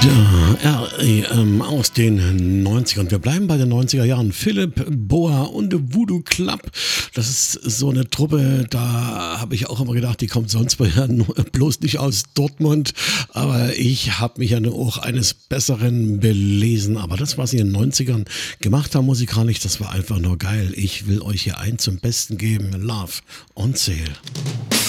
Aus den 90ern. Wir bleiben bei den 90er Jahren. Philipp, Boa und Voodoo Club. Das ist so eine Truppe, da habe ich auch immer gedacht, die kommt sonst bloß nicht aus Dortmund. Aber ich habe mich ja auch eines Besseren belesen. Aber das, was sie in den 90ern gemacht haben musikalisch, das war einfach nur geil. Ich will euch hier einen zum Besten geben. Love on Sale.